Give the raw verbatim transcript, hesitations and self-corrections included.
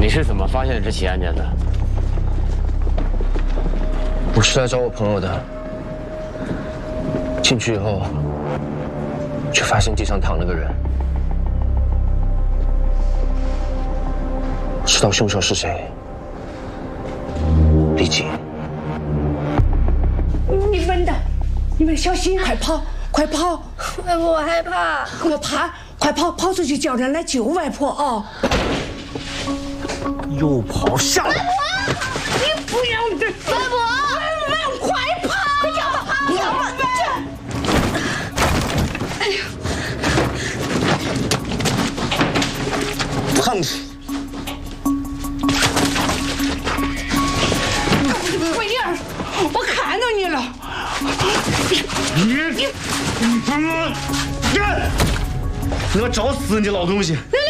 你是怎么发现这起案件的？ 我是来找我朋友的。进去以后，却发现地上躺了个人。知道凶手是谁？李锦。 你们的，你们小心，快跑，快跑！ 外婆，我害怕。 我怕，快跑，跑出去叫人来救外婆啊！ 又跑下来！ 你不要这， 外婆， 快跑！快叫他跑！叫他跑！哎呀！ 胖子。 桂玲，我看到你了。 你你他妈！你我找死你老东西！ 来